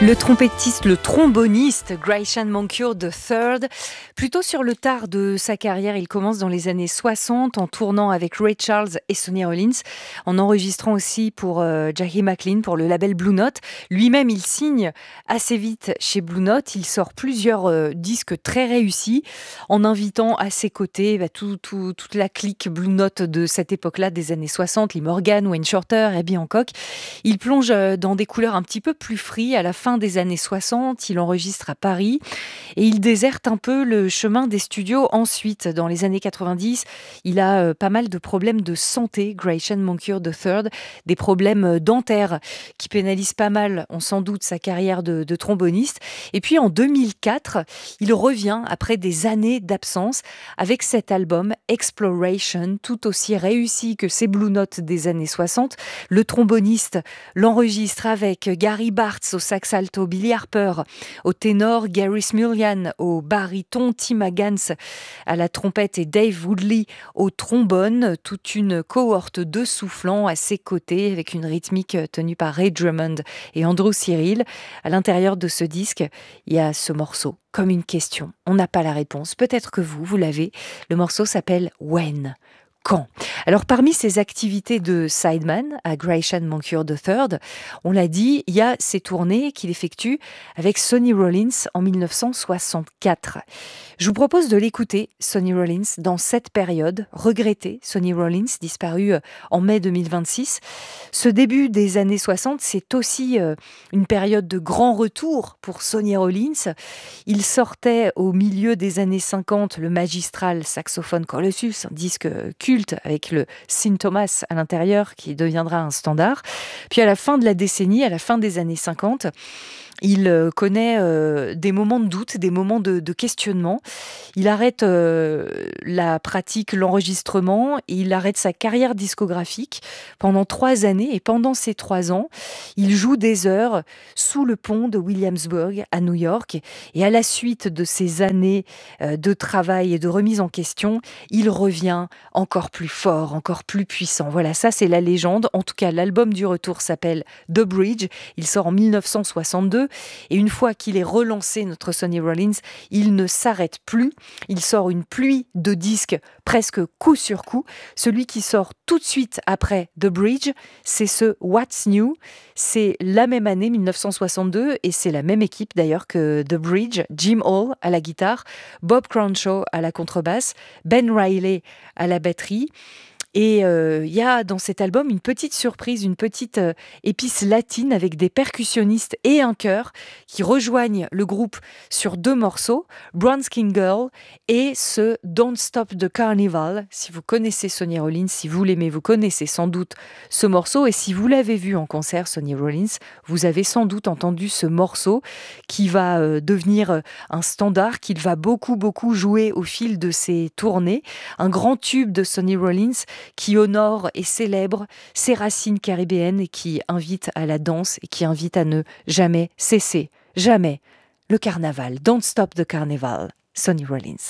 Le trompettiste, le tromboniste Greisham Moncure III, plutôt sur le tard de sa carrière, il commence dans les années 60 en tournant avec Ray Charles et Sonny Rollins, en enregistrant aussi pour Jackie McLean pour le label Blue Note. Lui-même, il signe assez vite chez Blue Note, il sort plusieurs disques très réussis en invitant à ses côtés toute la clique Blue Note de cette époque-là, des années 60, Lee Morgan, Wayne Shorter, Herbie Hancock. Il plonge dans des couleurs un petit peu plus free à la fin des années 60, il enregistre à Paris et il déserte un peu le chemin des studios ensuite. Dans les années 90, il a pas mal de problèmes de santé, Greisham Moncure III, des problèmes dentaires qui pénalisent pas mal, on s'en doute, sa carrière de tromboniste. Et puis en 2004, il revient après des années d'absence avec cet album Exploration, tout aussi réussi que ses Blue Notes des années 60. Le tromboniste l'enregistre avec Gary Bartz au sax alto, Billy Harper au ténor, Gary Smulyan au baryton, Tim Hagans à la trompette et Dave Woodley au trombone. Toute une cohorte de soufflants à ses côtés avec une rythmique tenue par Ray Drummond et Andrew Cyril. À l'intérieur de ce disque, il y a ce morceau comme une question. On n'a pas la réponse. Peut-être que vous l'avez. Le morceau s'appelle When. Quand ? Alors, parmi ces activités de sideman à Greisham Moncure III, on l'a dit, il y a ces tournées qu'il effectue avec Sonny Rollins en 1964. Je vous propose de l'écouter, Sonny Rollins, dans cette période, regretté, Sonny Rollins, disparu en mai 2026. Ce début des années 60, c'est aussi une période de grand retour pour Sonny Rollins. Il sortait au milieu des années 50 le magistral Saxophone Colossus, un disque culte avec le Sin Thomas à l'intérieur qui deviendra un standard. Puis à la fin de la décennie, à la fin des années 50, il connaît des moments de doute, des moments de questionnement. Il arrête la pratique, l'enregistrement, et il arrête sa carrière discographique pendant 3 années. Et pendant ces 3 ans, il joue des heures sous le pont de Williamsburg à New York. Et à la suite de ces années de travail et de remise en question, il revient encore plus fort, encore plus puissant. Voilà, ça c'est la légende. En tout cas, l'album du retour s'appelle The Bridge. Il sort en 1962. Et une fois qu'il est relancé, notre Sonny Rollins, il ne s'arrête plus. Il sort une pluie de disques presque coup sur coup. Celui qui sort tout de suite après The Bridge, c'est ce What's New. C'est la même année, 1962, et c'est la même équipe d'ailleurs que The Bridge. Jim Hall à la guitare, Bob Crenshaw à la contrebasse, Ben Riley à la batterie. Et il y a dans cet album une petite surprise, une petite épice latine avec des percussionnistes et un chœur qui rejoignent le groupe sur 2 morceaux, Brown Skin Girl et ce Don't Stop the Carnival. Si vous connaissez Sonny Rollins, si vous l'aimez, vous connaissez sans doute ce morceau. Et si vous l'avez vu en concert, Sonny Rollins, vous avez sans doute entendu ce morceau qui va devenir un standard, qu'il va beaucoup jouer au fil de ses tournées. Un grand tube de Sonny Rollins qui honore et célèbre ses racines caribéennes et qui invite à la danse et qui invite à ne jamais cesser, jamais, le carnaval. Don't stop the carnival, Sonny Rollins.